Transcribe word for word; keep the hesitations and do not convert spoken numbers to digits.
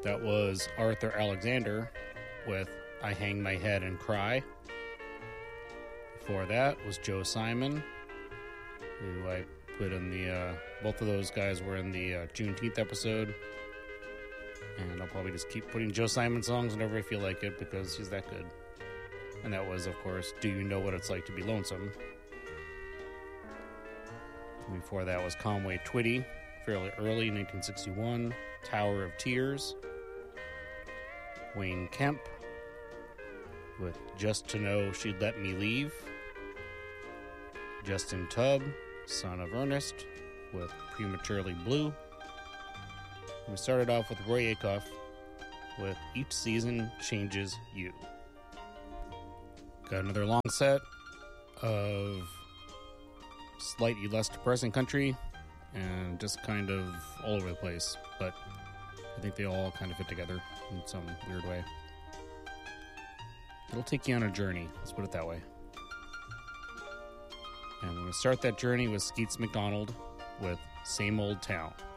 That was Arthur Alexander with I Hang My Head and Cry. Before that was Joe Simon, who I put in the, uh, both of those guys were in the uh, Juneteenth episode. And I'll probably just keep putting Joe Simon songs whenever I feel like it because he's that good. And that was, of course, Do You Know What It's Like to Be Lonesome? Before that was Conway Twitty, fairly early, nineteen sixty-one, Tower of Tears. Wayne Kemp with Just to Know She'd Let Me Leave. Justin Tubb, Son of Ernest, with Prematurely Blue. And we started off with Roy Acuff with Each Season Changes You. Got another long set of slightly less depressing country and just kind of all over the place, but I think they all kind of fit together in some weird way. It'll take you on a journey, let's put it that way. And we're going to start that journey with Skeets McDonald with Same Old Town.